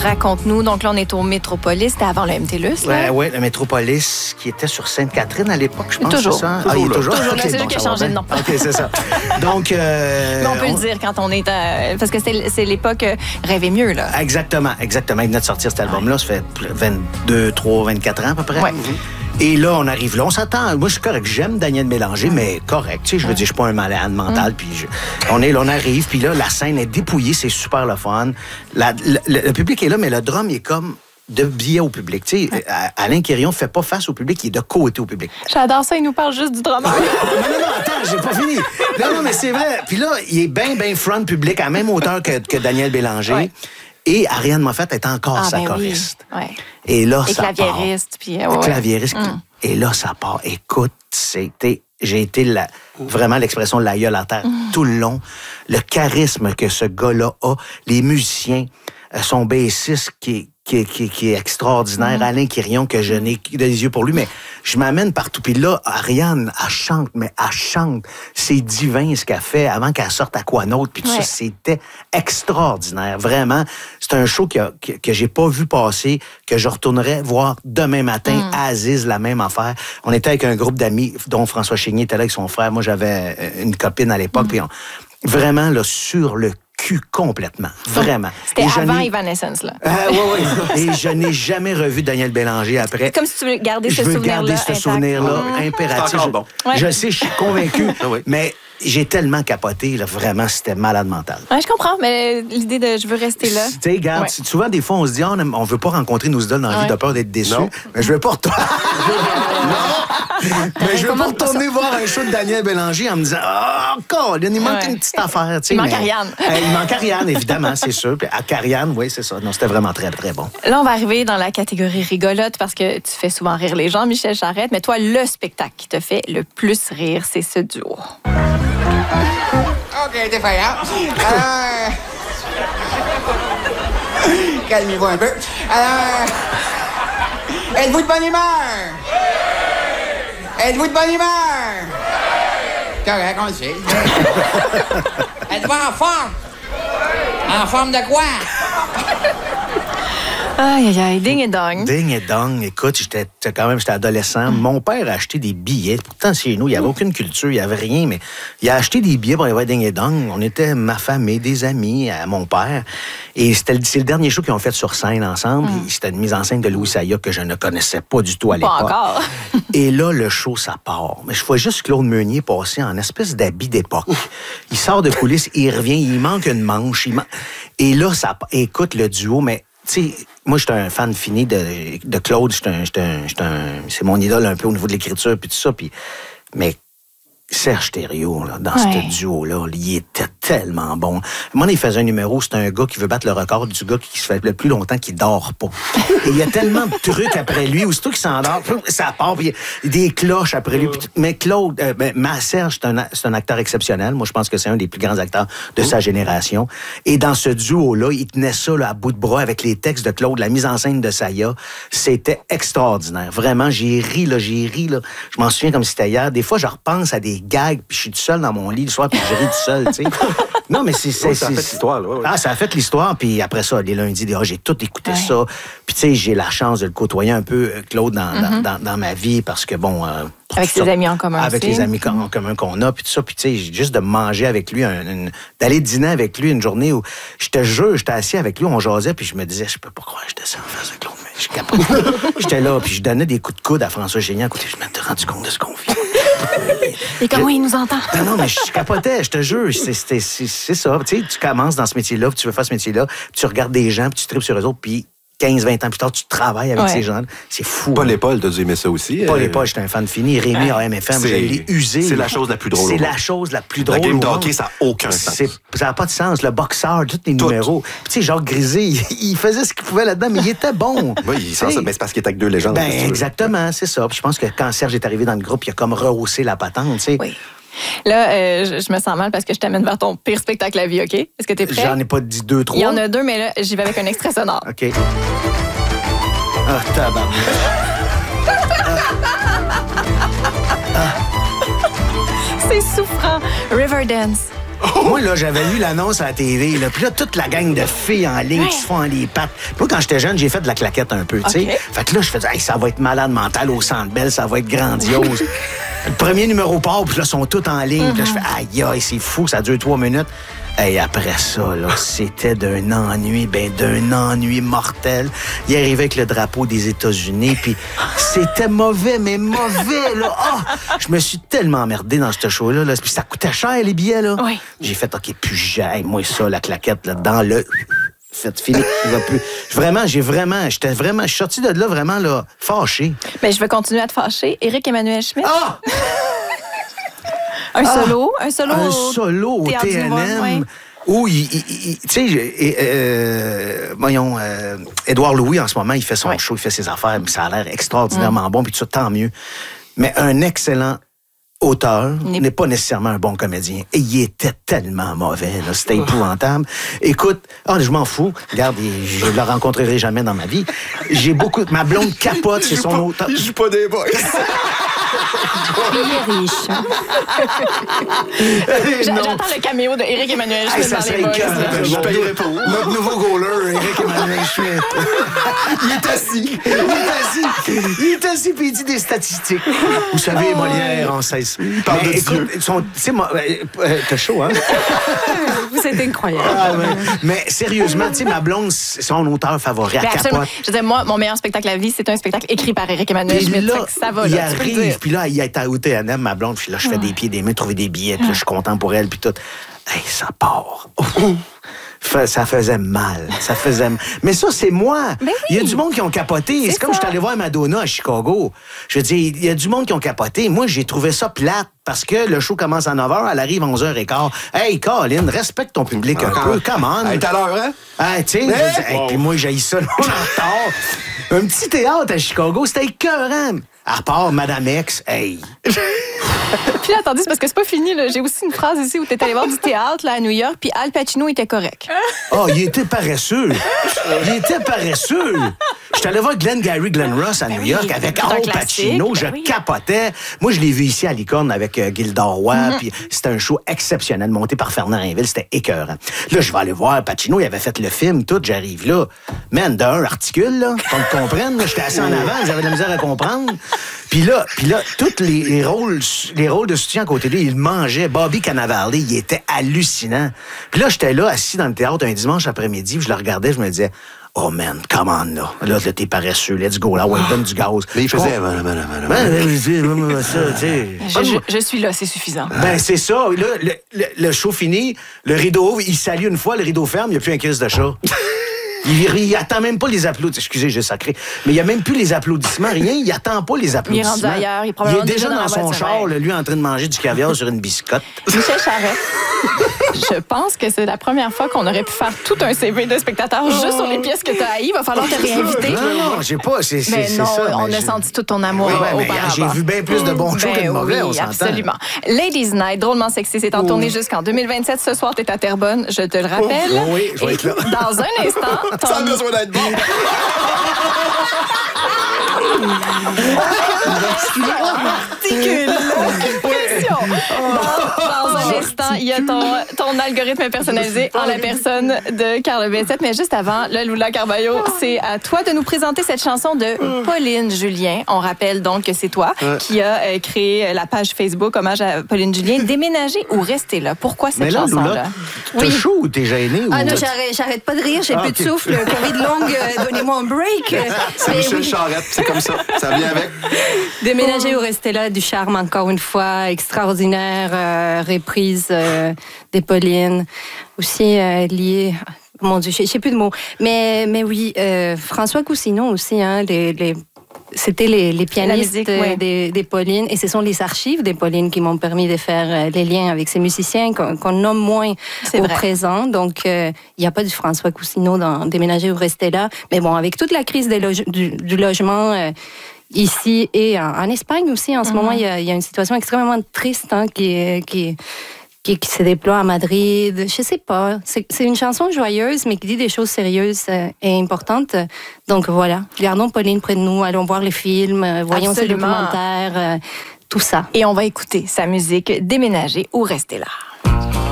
raconte-nous. Donc là, on est au Métropolis. C'était avant le MTLUS, là? Oui, le Métropolis qui était sur Sainte-Catherine à l'époque, je pense. Toujours. C'est ça? Toujours, il est toujours. Toujours. Okay, C'est juste qu'il a changé de nom. OK, c'est ça. Donc... Mais on peut le dire quand on est... parce que c'est l'époque Rêver mieux, là. Exactement. Il venait de sortir cet album-là. Ça fait 22, 3, 24 ans à peu près. Ouais. Et là, on arrive là, on s'attend. Moi, je suis correct. J'aime Daniel Mélanger, mais correct. Tu sais, je veux dire, je suis pas un malade mental. Puis on arrive, puis là, la scène est dépouillée, c'est super le fun. Le public est là, mais le drum il est comme de biais au public. Tu sais, Alain Quirion fait pas face au public, il est de côté au public. J'adore ça, il nous parle juste du drummer. Non, attends, j'ai pas fini. Non, mais c'est vrai. Puis là, il est bien front public, à la même hauteur que Daniel Bélanger. Ouais. Et Ariane Moffett est encore sa choriste. Oui. Ouais. Et là, et ça claviériste, part. Puis, claviériste. Et là, ça part. Écoute, j'ai été vraiment l'expression de la gueule à terre tout le long. Le charisme que ce gars-là a, les musiciens, son bassiste qui est extraordinaire, Alain Quirion, que je n'ai que des yeux pour lui, mais je m'amène partout. Puis là, Ariane, elle chante. C'est divin ce qu'elle fait avant qu'elle sorte à quoi d'autre. Puis tout ça, c'était extraordinaire. Vraiment, c'est un show que j'ai pas vu passer, que je retournerai voir demain matin à Aziz, la même affaire. On était avec un groupe d'amis, dont François Chénier était là avec son frère. Moi, j'avais une copine à l'époque. Puis vraiment, là, sur le cul complètement. Vraiment. C'était avant Evanescence, là. Oui. Et je n'ai jamais revu Daniel Bélanger après. C'est comme si tu veux garder ce souvenir-là. Je veux garder ce souvenir-là impératif. Bon. Je sais, je suis convaincu, mais j'ai tellement capoté, là, vraiment, c'était malade mental. Ouais, je comprends, mais l'idée de je veux rester là. Tu sais, regarde, souvent, des fois, on se dit, on veut pas rencontrer nos idoles dans la vie de peur d'être déçus. Non. Mais je veux pas retourner. Mais je veux pas retourner voir un show de Daniel Bélanger en me disant, il manque une petite affaire. Il manque Ariane. Il manque Ariane, évidemment, c'est sûr. Puis à Ariane, oui, c'est ça. Non, c'était vraiment très, très bon. Là, on va arriver dans la catégorie rigolote parce que tu fais souvent rire les gens, Michel Charette, mais toi, le spectacle qui te fait le plus rire, c'est ce duo. OK, défaillant. Calmez-vous un peu. Êtes-vous de bonne humeur? Êtes-vous de bonne humeur? Correct, on le sait. Êtes-vous en forme? En forme de quoi? Aïe, ding et dong. Ding et dong. Écoute, j'étais adolescent. Mon père a acheté des billets. Pourtant, chez nous, il n'y avait aucune culture, il n'y avait rien, mais il a acheté des billets pour aller voir Ding et dong. On était ma famille, des amis, à mon père. Et c'est le dernier show qu'ils ont fait sur scène ensemble. C'était une mise en scène de Louis Saya que je ne connaissais pas du tout à l'époque. Pas encore. Et là, le show, ça part. Mais je vois juste Claude Meunier passer en espèce d'habit d'époque. Il sort de coulisses, il revient, il manque une manche. Et là, écoute, le duo, mais tu sais, moi, j'étais un fan fini de Claude. C'est mon idole un peu au niveau de l'écriture puis tout ça. Mais Serge Thériault, là, dans ce duo-là, il était tellement bon. Moi, il faisait un numéro, c'est un gars qui veut battre le record du gars qui se fait le plus longtemps qu'il dort pas. Et il y a tellement de trucs après lui, aussitôt qu'il s'endort, ça part, puis il y a des cloches après lui. Mais Claude, Serge, c'est un acteur exceptionnel. Moi, je pense que c'est un des plus grands acteurs de sa génération. Et dans ce duo-là, il tenait ça là, à bout de bras avec les textes de Claude, la mise en scène de Saya. C'était extraordinaire. Vraiment, j'ai ri. Je m'en souviens comme si c'était hier. Des fois, je repense à des gags, puis je suis tout seul dans mon lit le soir, puis je ris tout seul, tu sais. Non, mais ça a fait l'histoire, là. Ah, ça a fait l'histoire, puis après ça, les lundis, j'ai tout écouté ça. Puis, tu sais, j'ai la chance de le côtoyer un peu, Claude, dans ma vie, parce que, bon... avec ses amis en commun avec aussi. les amis en commun qu'on a, puis tout ça. Puis, tu sais, juste de manger avec lui, d'aller dîner avec lui une journée où, je te jure, j'étais assis avec lui, on jasait, puis je me disais, je peux pas croire que j'étais ça en face de Claude, mais je capotais. J'étais là, puis je donnais des coups de coude à François Chénier à côté. Je m'étais rendu compte de ce qu'on vit. Et comment il nous entend? Non, mais je capotais, je te jure. C'est ça. Tu sais, tu commences dans ce métier-là, puis tu veux faire ce métier-là, puis tu regardes des gens, puis tu tripes sur eux autres, puis 15-20 ans plus tard, tu travailles avec ces gens-là. C'est fou. Paul et Paul, t'as dû aimer ça aussi. Paul et Paul, j'étais un fan fini. Rémi à MFM, je l'ai usé. C'est la chose la plus drôle. C'est la chose la plus drôle. La game de hockey, ça n'a aucun sens. Ça n'a pas de sens. Le boxeur, tous les numéros. Puis tu sais, Jacques Grisé, il faisait ce qu'il pouvait là-dedans, mais il était bon. Oui, c'est parce qu'il était avec deux légendes. Exactement, c'est ça. Puis je pense que quand Serge est arrivé dans le groupe, il a comme rehaussé la patente, tu sais. Oui. Là, je me sens mal parce que je t'amène vers ton pire spectacle à vie, OK? Est-ce que t'es prêt? J'en ai pas dit 2, 3. Il y en a 2, mais là, j'y vais avec un extrait sonore. OK. Ah, tabarnak. C'est souffrant. Riverdance. Moi, là, j'avais vu l'annonce à la TV, là, puis là, toute la gang de filles en ligne qui se font les pattes. Puis moi, quand j'étais jeune, j'ai fait de la claquette un peu, tu sais. OK. Fait que là, je faisais, hey, ça va être malade mental au Centre Bell, ça va être grandiose. Le premier numéro part, puis là, ils sont tous en ligne. Puis là, je fais, aïe, aïe, c'est fou, ça dure 3 minutes. Et après ça, là, c'était d'un ennui mortel. Il arrivait avec le drapeau des États-Unis, puis c'était mauvais, mais mauvais, là. Ah! Je me suis tellement emmerdé dans ce show-là, là. Puis ça coûtait cher, les billets, là. Oui. J'ai fait, OK, plus jamais, moi, ça, la claquette, là, dans le... Faites fini, il va plus. Je suis sorti de là vraiment, là, fâché. Mais je vais continuer à te fâcher. Éric-Emmanuel Schmitt. Ah! Un solo Un solo au Théâtre du Nouveau, TNM. ouais. Où, tu sais, voyons, Édouard Louis, en ce moment, il fait son show, il fait ses affaires, mais ça a l'air extraordinairement bon, puis tout ça, tant mieux. Mais un excellent auteur n'est pas nécessairement un bon comédien. Et il était tellement mauvais, là, c'était épouvantable. Écoute, je m'en fous. Regarde, je le rencontrerai jamais dans ma vie. Ma blonde capote, c'est son auteur. Il joue pas des boys. Il est riche. J'attends le caméo de Éric-Emmanuel Schmitt Ça dans les serait boys. écœurant. là. Je payerais pas. Notre nouveau goaler, Éric-Emmanuel Schmitt. Il est assis. Il est assis puis il dit des statistiques. Vous savez, Molière, en 16. Il parle de Dieu. T'as chaud, hein? Vous êtes incroyable. Mais sérieusement, tu sais, ma blonde, c'est son auteur favori. Mais Elle absolument. capote. Je veux dire, moi, mon meilleur spectacle à la vie, c'est un spectacle écrit par Éric-Emmanuel Puis Schmitt. là, Fait que ça va, il là, tu peux le arrive, dire. puis là, il est au TNM, ma blonde, puis là, je fais des pieds, des mains, trouver des billets, puis là, je suis content pour elle, puis tout. Hey, ça part. Ça faisait mal. Mais ça, c'est moi. Ben oui. Il y a du monde qui ont capoté. C'est comme ça. je suis allé voir Madonna à Chicago. Je veux dire, il y a du monde qui ont capoté. Moi, j'ai trouvé ça plate parce que le show commence à 9h, elle arrive à 11h15. Hey, Colin, respecte ton public un peu. Come on. Hey, tout à l'heure, hein? Ah, tu sais, puis moi, j'ai ça, le monde en retard. Un petit théâtre à Chicago, c'était écœurant. À part Madame X, hey. Puis là, attendez, c'est parce que c'est pas fini. Là. J'ai aussi une phrase ici où t'es allé voir du théâtre là, à New York, puis Al Pacino était correct. Oh, il était paresseux. Je suis allé voir Glenn Ross à New York avec c'est un Al classique, Pacino. Je capotais. Moi, je l'ai vu ici à Licorne avec Gilda Roy. Puis c'était un show exceptionnel monté par Fernand Rainville. C'était écœurant. Là, je vais aller voir Pacino. Il avait fait le film, tout. J'arrive là. Man, d'un articule, là. Qu'on me comprenne. J'étais assis en avant. J'avais de la misère à comprendre. Puis là, tous les rôles de soutien à côté de lui, il mangeait. Bobby Cannavale, il était hallucinant. Puis là, j'étais là, assis dans le théâtre un dimanche après-midi, puis je le regardais, je me disais, oh man, come on, là. Là, t'es paresseux, let's go, là, ouais, donne du gaz. Mais il faisait... Je suis là, c'est suffisant. Ben, c'est ça. Là, le show fini, le rideau ouvre, il salue une fois, le rideau ferme, il n'y a plus un crise de chat. Il attend même pas les applaudissements. Excusez, j'ai sacré. Mais il n'y a même plus les applaudissements, rien. Il attend pas les applaudissements. Il est rendu ailleurs. Il est déjà dans son char, là, lui, en train de manger du caviar sur une biscotte. Michel Charette, je pense que c'est la première fois qu'on aurait pu faire tout un CV de spectateur juste sur les pièces que tu as haïes. Il va falloir te réinviter. Non, j'ai pas. Mais non, ça, on a senti tout ton amour mais auparavant. j'ai vu bien plus de bons shows que de mauvais, on s'entend. Absolument. Ladies Night, drôlement sexy, c'est en tournée jusqu'en 2027. Ce soir, t'es à Terrebonne, je te le rappelle. Oui, je vais être là. Dans un instant, Ça a besoin d'être bon. Dans un instant, il y a ton algorithme personnalisé en la personne de Carl Bessette. Mais juste avant, là, Lula Carballo, c'est à toi de nous présenter cette chanson de Pauline Julien. On rappelle donc que c'est toi qui as créé la page Facebook hommage à Pauline Julien. Déménager ou rester là? Pourquoi cette chanson-là? T'es chaud ou t'es gêné? Ah non, j'arrête pas de rire, j'ai plus de souffle. Covid longue, donnez-moi un break. C'est Michel Charette, c'est comme ça. Ça vient avec. Déménager ou rester là, du charme encore une fois, extraordinaire, reprise des Pauline, aussi lié... Mon Dieu, je sais plus de mots. Mais oui, François Cousineau aussi, hein, c'était les pianistes musique, ouais. des Paulines, et ce sont les archives des Paulines qui m'ont permis de faire les liens avec ces musiciens qu'on nomme moins au présent. Donc, il n'y a pas du François Cousineau dans Déménager ou rester là. Mais bon, avec toute la crise du logement ici et en Espagne aussi, en ce moment, il y a une situation extrêmement triste hein, qui se déploie à Madrid. Je sais pas. C'est une chanson joyeuse, mais qui dit des choses sérieuses et importantes. Donc voilà. Gardons Pauline près de nous. Allons voir les films. Voyons ses documentaires. Tout ça. Et on va écouter sa musique Déménager ou rester là.